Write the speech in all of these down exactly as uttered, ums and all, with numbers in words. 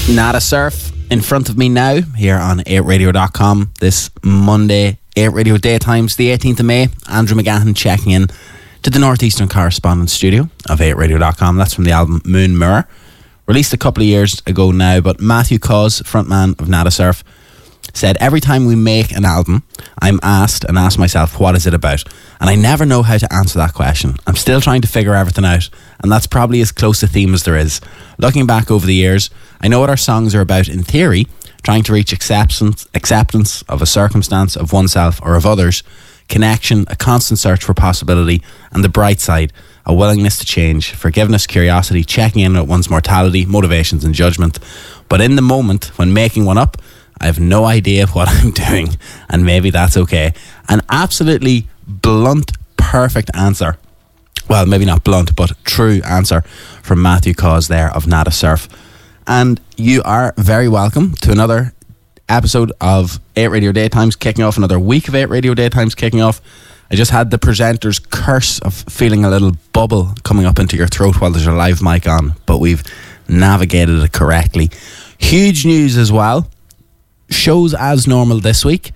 Nada Surf in front of me now here on eight radio dot com this Monday, eight Radio Daytimes, the eighteenth of May. Andrew McGahan checking in to the Northeastern Correspondence Studio of eight radio dot com. That's from the album Moon Mirror, released a couple of years ago now, but Matthew Cause, frontman of Nada Surf, said every time we make an album, I'm asked and ask myself, what is it about? And I never know how to answer that question. I'm still trying to figure everything out, and that's probably as close a theme as there is. Looking back over the years, I know what our songs are about in theory, trying to reach acceptance, acceptance of a circumstance, of oneself or of others, connection, a constant search for possibility, and the bright side, a willingness to change, forgiveness, curiosity, checking in at one's mortality, motivations and judgment. But in the moment, when making one up, I have no idea what I'm doing, and maybe that's okay. An absolutely blunt, perfect answer. Well, maybe not blunt, but true answer from Matthew Cause there of Nada Surf. And you are very welcome to another episode of eight Radio Daytimes kicking off, another week of eight Radio Daytimes kicking off. I just had the presenter's curse of feeling a little bubble coming up into your throat while there's a live mic on, but we've navigated it correctly. Huge news as well. Shows as normal this week.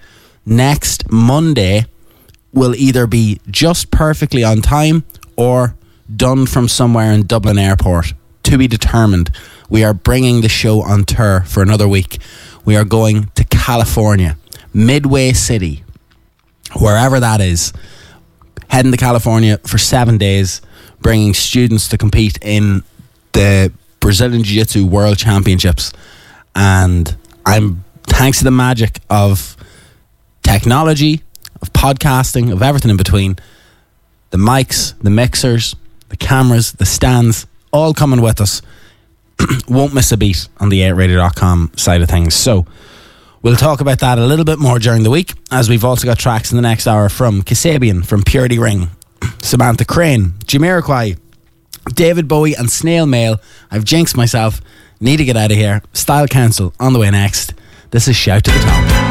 Next Monday will either be just perfectly on time or done from somewhere in Dublin Airport. To be determined. We are bringing the show on tour for another week. We are going to California, Midway City, wherever that is. Heading to California for seven days, bringing students to compete in the Brazilian Jiu-Jitsu World Championships. And I'm thanks to the magic of technology, of podcasting, of everything in between, the mics, the mixers, the cameras, the stands, all coming with us. Won't miss a beat on the eight radio dot com side of things. So we'll talk about that a little bit more during the week, as we've also got tracks in the next hour from Kasabian, from Purity Ring, Samantha Crane, Jamiroquai, David Bowie and Snail Mail. I've jinxed myself. Need to get out of here. Style Council on the way next. This is Shout to the Top.